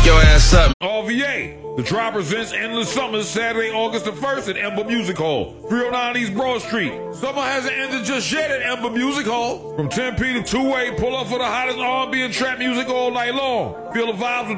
your ass up. RVA, the Tribe presents Endless Summers Saturday, August the 1st at Ember Music Hall, 309 East Broad Street. Summer hasn't ended just yet at Ember Music Hall. From 10 p to 2 a, pull up for the hottest R&B and trap music all night long. Feel the vibes with